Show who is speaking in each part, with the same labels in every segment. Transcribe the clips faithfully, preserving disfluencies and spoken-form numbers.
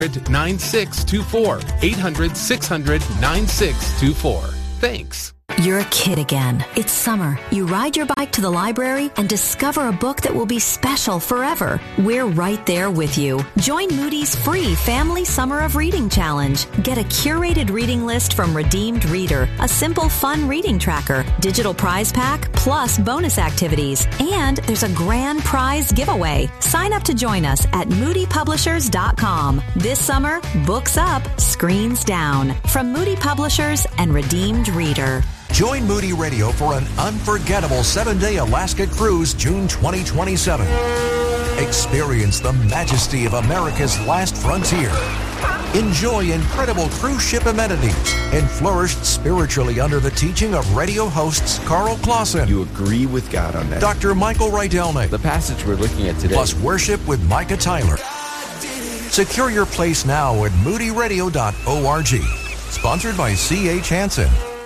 Speaker 1: nine six two four. eight hundred, six hundred, nine six two four. Thanks.
Speaker 2: You're a kid again. It's summer. You ride your bike to the library and discover a book that will be special forever. We're right there with you. Join Moody's free Family Summer of Reading Challenge. Get a curated reading list from Redeemed Reader, a simple, fun reading tracker, digital prize pack, plus bonus activities. And there's a grand prize giveaway. Sign up to join us at moody publishers dot com. This summer, books up, screens down. From Moody Publishers and Redeemed Reader.
Speaker 3: Join Moody Radio for an unforgettable seven-day Alaska cruise June twenty twenty-seven. Experience the majesty of America's last frontier. Enjoy incredible cruise ship amenities and flourish spiritually under the teaching of radio hosts Carl Clausen.
Speaker 4: You agree with God on that.
Speaker 3: Doctor Michael Rydelny.
Speaker 4: The passage we're looking at today.
Speaker 3: Plus worship with Micah Tyler. Secure your place now at moody radio dot org. Sponsored by C H Hansen.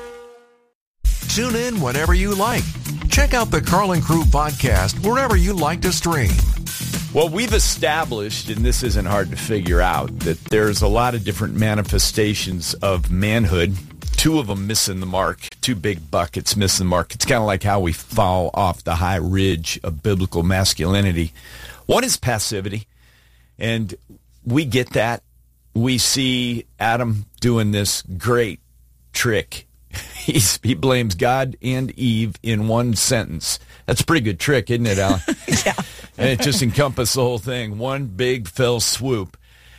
Speaker 3: Tune in whenever you like. Check out the Carl and Crew podcast wherever you like to stream.
Speaker 5: Well, we've established, and this isn't hard to figure out, that there's a lot of different manifestations of manhood. Two of them missing the mark. Two big buckets missing the mark. It's kind of like how we fall off the high ridge of biblical masculinity. One is passivity, and we get that. We see Adam doing this great trick. He's, he blames God and Eve in one sentence. That's a pretty good trick, isn't it, Alan?
Speaker 6: Yeah.
Speaker 5: And it just encompasses the whole thing. One big fell swoop.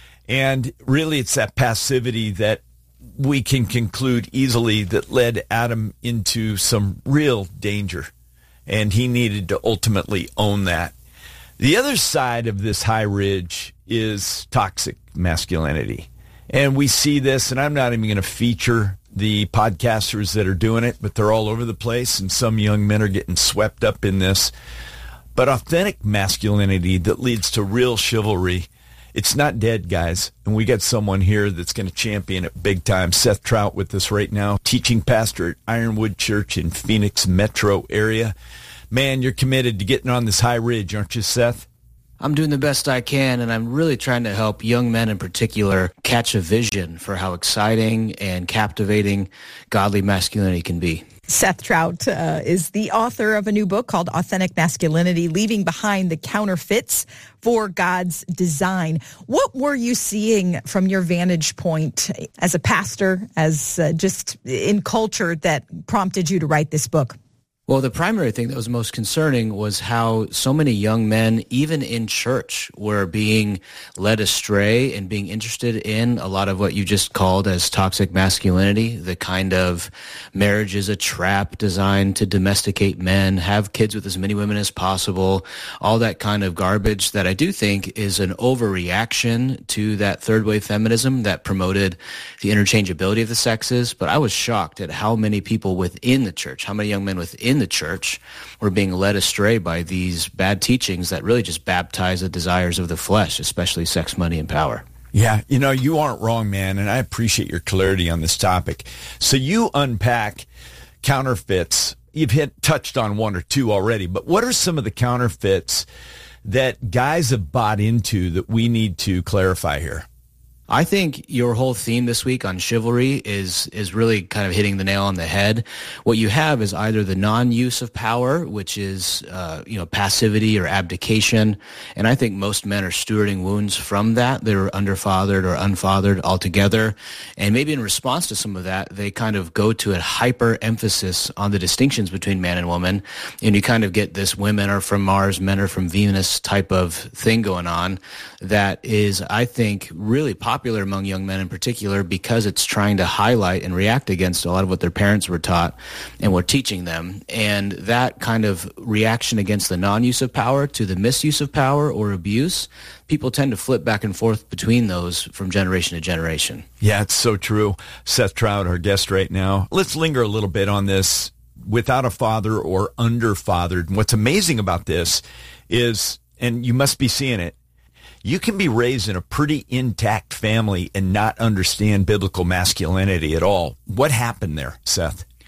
Speaker 5: And really it's that passivity that we can conclude easily that led Adam into some real danger. And he needed to ultimately own that. The other side of this high ridge is toxic masculinity. And we see this, and I'm not even going to feature the podcasters that are doing it, but they're all over the place, and some young men are getting swept up in this. But authentic masculinity that leads to real chivalry, it's not dead, guys. And we got someone here that's going to champion it big time. Seth Trout with us right now, teaching pastor at Ironwood Church in Phoenix metro area. Man, you're committed to getting on this high ridge, aren't you, Seth?
Speaker 7: I'm doing the best I can, and I'm really trying to help young men in particular catch a vision for how exciting and captivating godly masculinity can be.
Speaker 6: Seth Trout uh, is the author of a new book called Authentic Masculinity, Leaving Behind the Counterfeits for God's Design. What were you seeing from your vantage point as a pastor, as uh, just in culture, that prompted you to write this book?
Speaker 7: Well, the primary thing that was most concerning was how so many young men, even in church, were being led astray and being interested in a lot of what you just called as toxic masculinity, the kind of marriage is a trap designed to domesticate men, have kids with as many women as possible, all that kind of garbage that I do think is an overreaction to that third wave feminism that promoted the interchangeability of the sexes. But I was shocked at how many people within the church, how many young men within the church were being led astray by these bad teachings that really just baptize the desires of the flesh, especially sex, money, and power.
Speaker 5: Yeah, you know, you aren't wrong, man, and I appreciate your clarity on this topic. So you unpack counterfeits. You've hit touched on one or two already, but what are some of the counterfeits that guys have bought into that we need to clarify here?
Speaker 7: I think your whole theme this week on chivalry is is really kind of hitting the nail on the head. What you have is either the non-use of power, which is uh, you know passivity or abdication, and I think most men are stewarding wounds from that. They're underfathered or unfathered altogether, and maybe in response to some of that, they kind of go to a hyper emphasis on the distinctions between man and woman, and you kind of get this women are from Mars, men are from Venus type of thing going on that is, I think, really popular. popular among young men in particular because it's trying to highlight and react against a lot of what their parents were taught and were teaching them. And that kind of reaction against the non-use of power to the misuse of power or abuse, people tend to flip back and forth between those from generation to generation.
Speaker 5: Yeah, it's so true. Seth Trout, our guest right now. Let's linger a little bit on this without a father or underfathered. And what's amazing about this is, and you must be seeing it, you can be raised in a pretty intact family and not understand biblical masculinity at all. What happened there, Seth?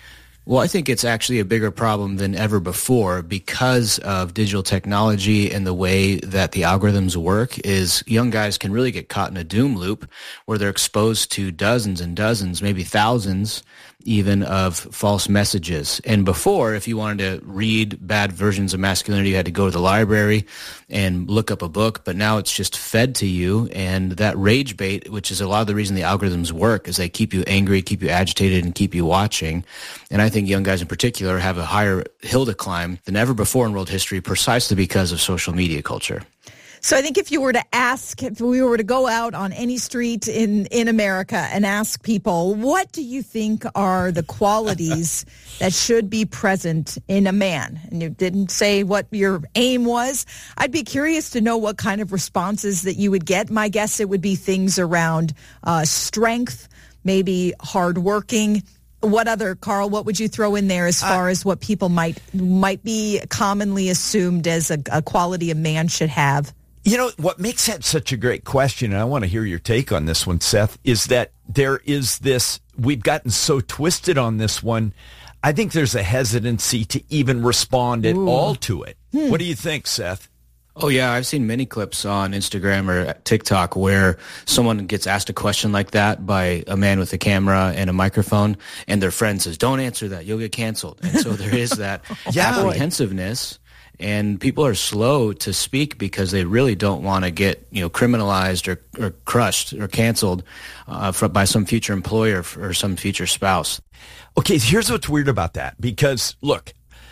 Speaker 7: Well, I think it's actually a bigger problem than ever before because of digital technology and the way that the algorithms work is young guys can really get caught in a doom loop where they're exposed to dozens and dozens, maybe thousands even of false messages. And before, if you wanted to read bad versions of masculinity, you had to go to the library and look up a book, but now it's just fed to you. And that rage bait, which is a lot of the reason the algorithms work, is they keep you angry, keep you agitated, and keep you watching. And I think young guys in particular have a higher hill to climb than ever before in world history precisely because of social media culture.
Speaker 6: So I think if you were to ask, if we were to go out on any street in, in America and ask people, what do you think are the qualities that should be present in a man? And you didn't say what your aim was. I'd be curious to know what kind of responses that you would get. My guess it would be things around uh, strength, maybe hardworking. What other, Carl, what would you throw in there as far uh, as what people might might be commonly assumed as a, a quality a man should have?
Speaker 5: You know, what makes that such a great question, and I want to hear your take on this one, Seth, is that there is this, we've gotten so twisted on this one, I think there's a hesitancy to even respond at Ooh. all to it. Hmm. What do you think, Seth?
Speaker 7: Oh, yeah, I've seen many clips on Instagram or TikTok where someone gets asked a question like that by a man with a camera and a microphone, and their friend says, don't answer that, you'll get canceled. And so there is that yeah. apprehensiveness. And people are slow to speak because they really don't want to get, you know, criminalized or, or crushed or canceled uh, for, by some future employer or some future spouse.
Speaker 5: Okay, here's what's weird about that. Because, look,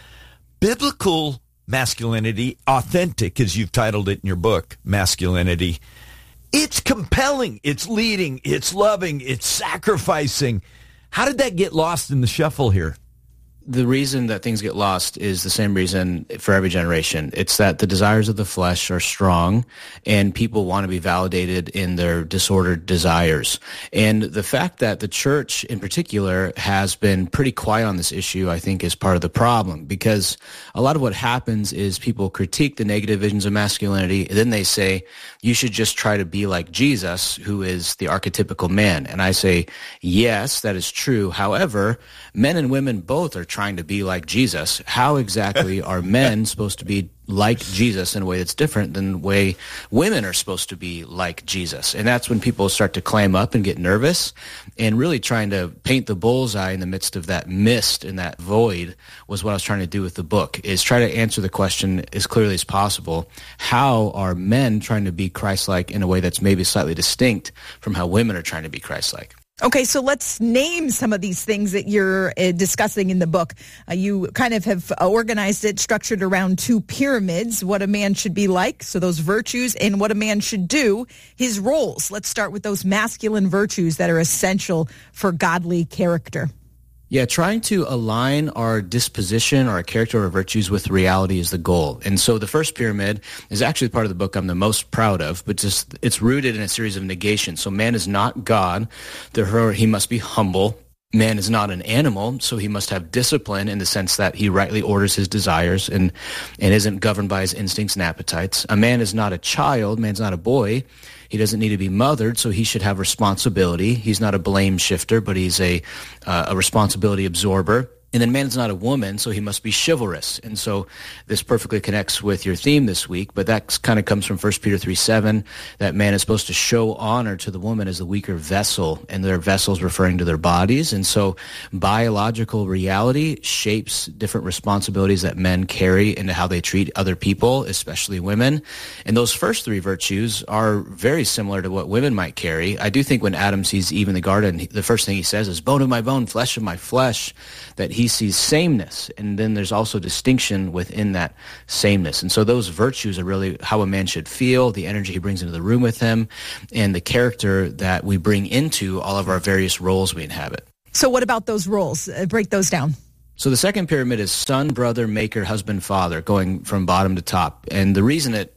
Speaker 5: biblical masculinity, authentic, as you've titled it in your book, Masculinity, it's compelling, it's leading, it's loving, it's sacrificing. How did that get lost in the shuffle here?
Speaker 7: The reason that things get lost is the same reason for every generation. It's that the desires of the flesh are strong and people want to be validated in their disordered desires. And the fact that the church in particular has been pretty quiet on this issue, I think, is part of the problem, because a lot of what happens is people critique the negative visions of masculinity, and then they say, you should just try to be like Jesus, who is the archetypical man. And I say, yes, that is true. However, men and women both are trying to be like Jesus. How exactly are men supposed to be like Jesus in a way that's different than the way women are supposed to be like Jesus? And that's when people start to clam up and get nervous, and really trying to paint the bullseye in the midst of that mist and that void was what I was trying to do with the book, is try to answer the question as clearly as possible. How are men trying to be Christ-like in a way that's maybe slightly distinct from how women are trying to be Christ-like?
Speaker 6: Okay, so let's name some of these things that you're uh, discussing in the book. Uh, you kind of have uh, organized it, structured around two pyramids, what a man should be like, so those virtues, and what a man should do, his roles. Let's start with those masculine virtues that are essential for godly character.
Speaker 7: Yeah, trying to align our disposition or our character or virtues with reality is the goal. And so the first pyramid is actually part of the book I'm the most proud of, but just it's rooted in a series of negations. So man is not God, therefore he must be humble. Man is not an animal, so he must have discipline in the sense that he rightly orders his desires and, and isn't governed by his instincts and appetites. A man is not a child, man's not a boy. He doesn't need to be mothered, so he should have responsibility. He's not a blame shifter, but he's a uh, a responsibility absorber. And then man is not a woman, so he must be chivalrous. And so this perfectly connects with your theme this week, but that kind of comes from First Peter three seven, that man is supposed to show honor to the woman as the weaker vessel, and their vessels referring to their bodies. And so biological reality shapes different responsibilities that men carry into how they treat other people, especially women. And those first three virtues are very similar to what women might carry. I do think when Adam sees Eve in the garden, the first thing he says is, bone of my bone, flesh of my flesh, that he sees sameness, and then there's also distinction within that sameness. And so those virtues are really how a man should feel, the energy he brings into the room with him, and the character that we bring into all of our various roles we inhabit.
Speaker 6: So what about those roles? Uh, break those down.
Speaker 7: So the second pyramid is son, brother, maker, husband, father, going from bottom to top. And the reason it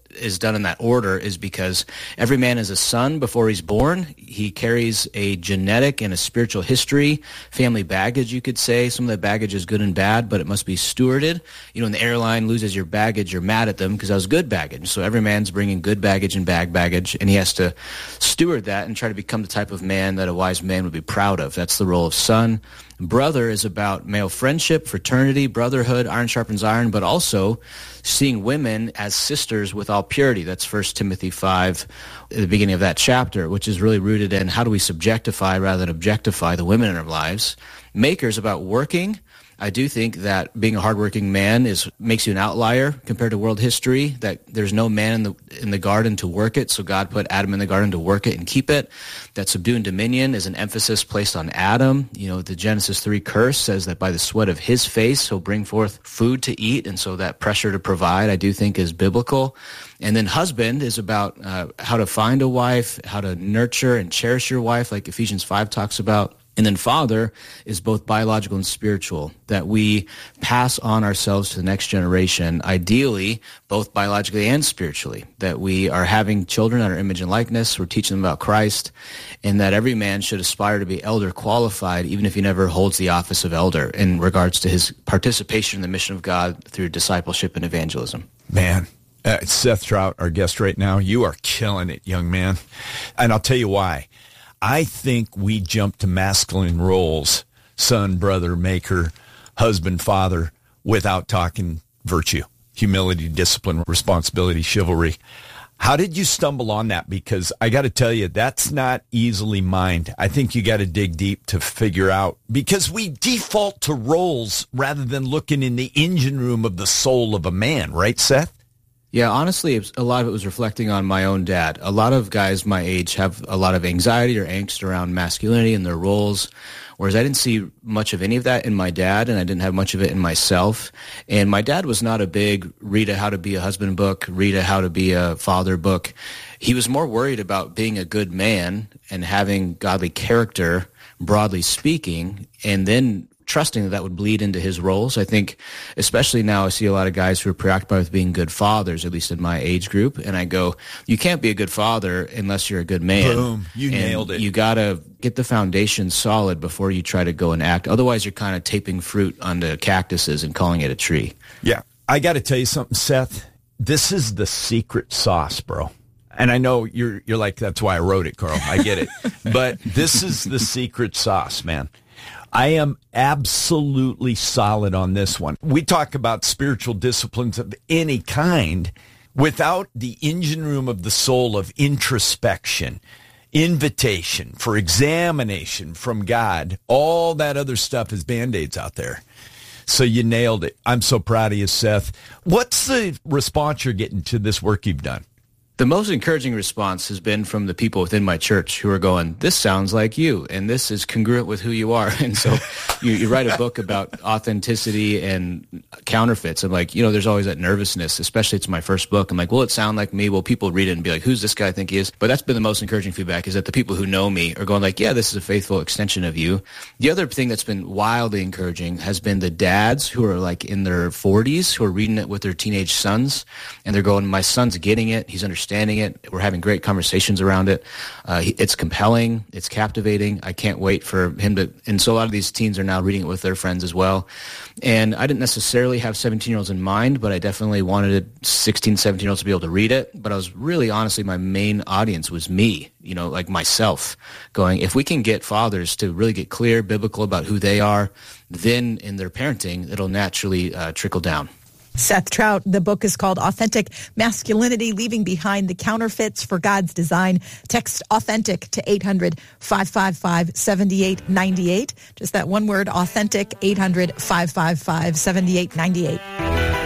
Speaker 7: is done in that order is because every man is a son before he's born. He carries a genetic and a spiritual history, family baggage, you could say. Some of that baggage is good and bad, but it must be stewarded. You know, when the airline loses your baggage, you're mad at them because that was good baggage. So every man's bringing good baggage and bad baggage, and he has to steward that and try to become the type of man that a wise man would be proud of. That's the role of son. Brother is about male friendship, fraternity, brotherhood, iron sharpens iron, but also seeing women as sisters with all purity. That's First Timothy five, at the beginning of that chapter, which is really rooted in how do we subjectify rather than objectify the women in our lives. Maker is about working. I do think that being a hardworking man is makes you an outlier compared to world history, that there's no man in the in the garden to work it, so God put Adam in the garden to work it and keep it. That subdue and dominion is an emphasis placed on Adam. You know, the Genesis three curse says that by the sweat of his face he'll bring forth food to eat, and so that pressure to provide I do think is biblical. And then husband is about uh, how to find a wife, how to nurture and cherish your wife, like Ephesians five talks about. And then father is both biological and spiritual, that we pass on ourselves to the next generation, ideally both biologically and spiritually, that we are having children on our image and likeness, we're teaching them about Christ, and that every man should aspire to be elder qualified, even if he never holds the office of elder, in regards to his participation in the mission of God through discipleship and evangelism.
Speaker 5: Man. Uh, Seth Trout, our guest right now, you are killing it, young man. And I'll tell you why. I think we jump to masculine roles, son, brother, maker, husband, father, without talking virtue, humility, discipline, responsibility, chivalry. How did you stumble on that? Because I got to tell you, that's not easily mined. I think you got to dig deep to figure out, because we default to roles rather than looking in the engine room of the soul of a man, right, Seth?
Speaker 7: Yeah, honestly, it was, a lot of it was reflecting on my own dad. A lot of guys my age have a lot of anxiety or angst around masculinity and their roles, whereas I didn't see much of any of that in my dad, and I didn't have much of it in myself. And my dad was not a big read a how to be a husband book, read a how to be a father book. He was more worried about being a good man and having godly character, broadly speaking, and then trusting that that would bleed into his roles. I think, especially now, I see a lot of guys who are preoccupied with being good fathers, at least in my age group, and I go, you can't be a good father unless you're a good man.
Speaker 5: Boom, you
Speaker 7: and
Speaker 5: nailed it.
Speaker 7: You got to get the foundation solid before you try to go and act. Otherwise, you're kind of taping fruit onto cactuses and calling it a tree.
Speaker 5: Yeah. I got to tell you something, Seth. This is the secret sauce, bro. And I know you're you're like, that's why I wrote it, Carl. I get it. But this is the secret sauce, man. I am absolutely solid on this one. We talk about spiritual disciplines of any kind without the engine room of the soul of introspection, invitation for examination from God. All that other stuff is Band-Aids out there. So you nailed it. I'm so proud of you, Seth. What's the response you're getting to this work you've done?
Speaker 7: The most encouraging response has been from the people within my church who are going, this sounds like you, and this is congruent with who you are. And so you, you write a book about authenticity and counterfeits. I'm like, you know, there's always that nervousness, especially it's my first book. I'm like, will it sound like me? Will people read it and be like, who's this guy I think he is? But that's been the most encouraging feedback, is that the people who know me are going like, yeah, this is a faithful extension of you. The other thing that's been wildly encouraging has been the dads who are like in their forties who are reading it with their teenage sons, and they're going, my son's getting it. He's understanding it. We're having great conversations around it. Uh, it's compelling. It's captivating. I can't wait for him to, and so a lot of these teens are now reading it with their friends as well. And I didn't necessarily have seventeen-year-olds in mind, but I definitely wanted sixteen, seventeen-year-olds to be able to read it. But I was really, honestly, my main audience was me, you know, like myself, going, if we can get fathers to really get clear, biblical about who they are, then in their parenting, it'll naturally uh, trickle down.
Speaker 6: Seth Trout, the book is called Authentic Masculinity, Leaving Behind the Counterfeits for God's Design. Text authentic to eight hundred, five five five, seven eight nine eight. Just that one word, authentic, eight hundred, five five five, seven eight nine eight.